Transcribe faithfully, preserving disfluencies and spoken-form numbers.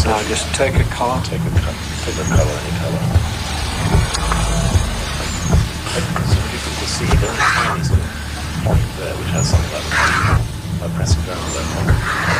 Now just take a colour. Take a, co- take a colour, any colour. So you can just see there's a tiny sort of point there which has something like, by pressing down on that point.